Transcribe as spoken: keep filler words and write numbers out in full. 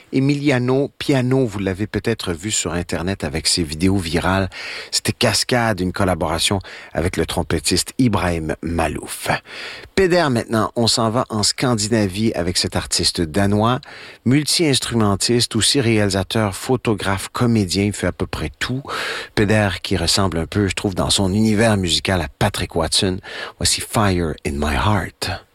Emiliano Piano, vous l'avez peut-être vu sur Internet avec ses vidéos virales. C'était Cascade, une collaboration avec le trompettiste Ibrahim Malouf. Peder maintenant, on s'en va en Scandinavie avec cet artiste danois, multi-instrumentiste, aussi réalisateur, photographe, comédien, il fait à peu près tout. Peder qui ressemble un peu, je trouve, dans son univers musical à Patrick Watson. Voici Fire in My Heart.